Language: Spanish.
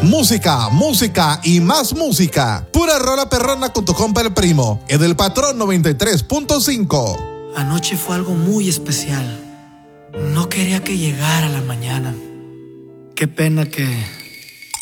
Música, música y más música. Pura rola perrona con tu compa el primo. Es del Patrón 93.5. Anoche fue algo muy especial. No quería que llegara la mañana. Qué pena que